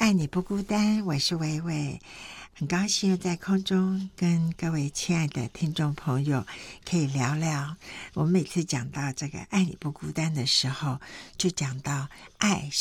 爱你不孤单，我是薇薇，很高兴又在空中跟各位亲爱的听众朋友可以聊聊。我们每次讲到这个爱你不孤单的时候，就讲到爱